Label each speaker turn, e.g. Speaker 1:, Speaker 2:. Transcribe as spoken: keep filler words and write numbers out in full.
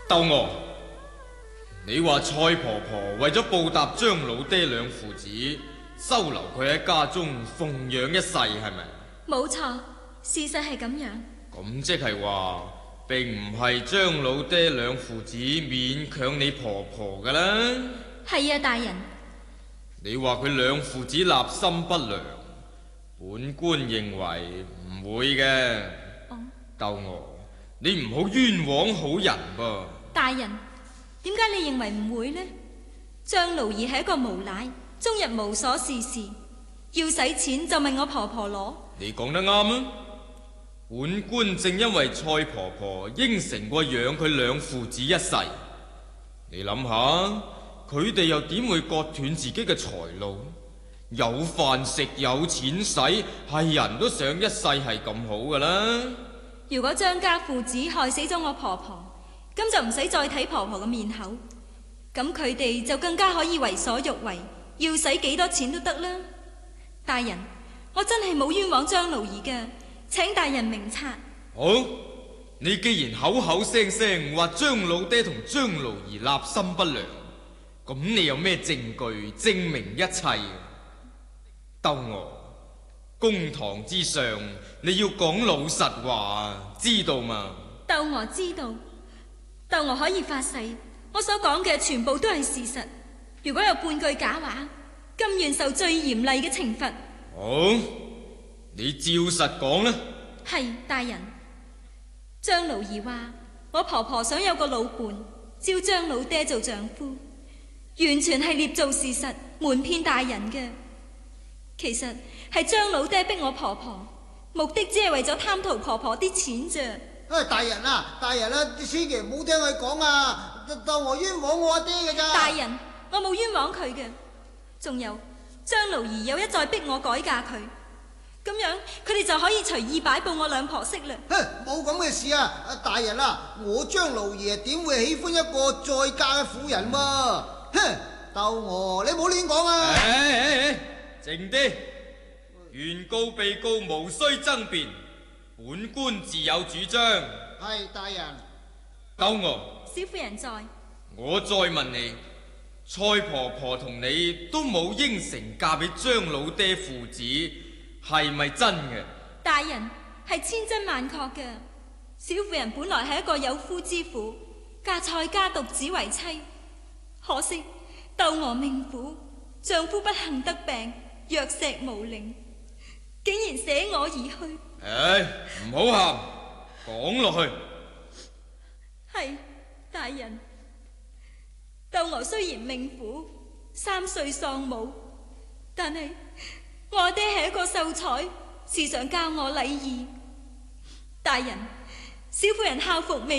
Speaker 1: 竇娥，你話蔡婆婆為咗報答張老爹兩父子，收留佢喺家中奉養一世，係咪？
Speaker 2: 冇錯，事實係咁樣。
Speaker 1: 咁即係話，並唔係張老爹兩父子勉強你婆婆㗎啦。
Speaker 2: 係啊，大人。
Speaker 1: 你話佢兩父子立心不良，本官認為唔會嘅。
Speaker 2: 哦，
Speaker 1: 竇娥，你唔好冤枉好人噃。
Speaker 2: 大人，點解你認為唔會呢？張奴兒係一個無賴，終日無所事事，要使錢就問我婆婆攞。
Speaker 1: 你講得啱啊！本官正因為蔡婆婆應承過養佢兩父子一世，你諗下，佢哋又點會割斷自己嘅財路？有飯食有錢使，係人都想一世係咁好噶啦。
Speaker 2: 如果張家父子害死咗我婆婆，咁就唔使再睇婆婆嘅面口，咁佢哋就更加可以為所欲為，要使幾多錢都得啦。大人，我真係冇冤枉張奴兒嘅，請大人明察。
Speaker 1: 好，你既然口口聲聲話張老爹同張奴兒立心不良，咁你有咩證據證明一切？竇娥，公堂之上你要講老實話，知道嗎？
Speaker 2: 竇娥知道，竇娥可以發誓，我所講嘅全部都係事實。如果有半句假話，甘願受最嚴厲嘅懲罰。
Speaker 1: 好，你照實講啦。
Speaker 2: 係，大人。張奴兒話我婆婆想有個老伴，招張老爹做丈夫，完全係捏造事實，瞞騙大人嘅。其實係張老爹逼我婆婆，目的只係為咗貪圖婆婆啲錢啫。
Speaker 3: 哎，大人啊，大人啊，千祈唔好聽佢講啊，竇娥冤枉我阿爹嘅咋。
Speaker 2: 大人，我冇冤枉佢嘅。仲有張奴兒有一再逼我改嫁佢，咁樣佢哋就可以隨意擺佈我兩婆媳啦。
Speaker 3: 哼，冇咁嘅事啊！大人啊，我張奴兒點會喜歡一個再嫁嘅婦人喎？哼，竇娥，你唔好亂講啊！
Speaker 1: 哎哎哎，靜啲，原告被告無需爭辯，本官自有主張。
Speaker 3: 係，大人。
Speaker 1: 竇娥，
Speaker 2: 小婦人在。
Speaker 1: 我再問你，蔡婆婆同你都冇應承嫁俾張老爹父子，係咪真嘅？
Speaker 2: 大人，係千真萬確嘅。小婦人本來係一個有夫之婦，嫁蔡家獨子為妻，可惜竇娥命苦，丈夫不幸得病，藥石無靈，竟然捨我而去。
Speaker 1: 唉，唔好喊，講落去。
Speaker 2: 係，大人。竇娥雖然命苦，三歲喪母，但係我阿爹係一個秀才，時常教我禮儀。大人，小婦人孝服未